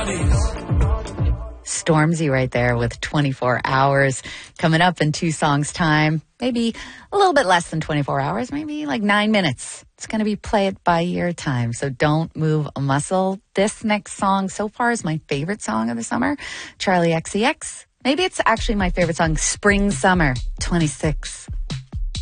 Stormzy right there with 24 hours. Coming up in 2 songs time, maybe a little bit less than 24 hours, maybe like 9 minutes. It's going to be Play It By Ear time, so don't move a muscle. This next song so far is my favorite song of the summer, Charlie XCX. Maybe it's actually my favorite song, Spring Summer 26.